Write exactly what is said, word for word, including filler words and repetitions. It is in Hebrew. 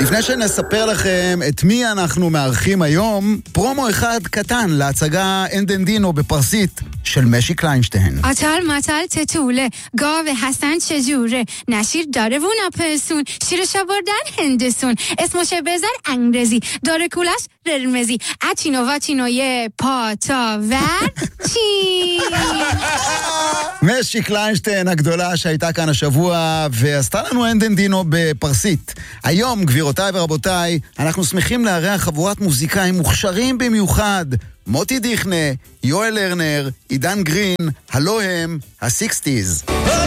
לפני שנספר לכם את מי אנחנו מארחים היום, פרומו אחד קטן להצגה אנדנדינו בפרסית של משי קליינשטיין. آتال ماتال تتوله گاو حسن چجوره نشیر داره و نپرسون شیرش بردن هندسون اسمش بزن انگرزی داره کولش قرمزی اچینو واچینوی پاتا ور چی משי קליינשטיין הגדולה שהייתה כאן השבוע ועשתה לנו אנדנדינו בפרסית. היום, גבירותיי ורבותיי, אנחנו שמחים לארח חבורת מוזיקאים מוכשרים במיוחד. מוטי דיכנה, יואל לרנר, עידן גרין, הלא הם, ה-סיקסטיז.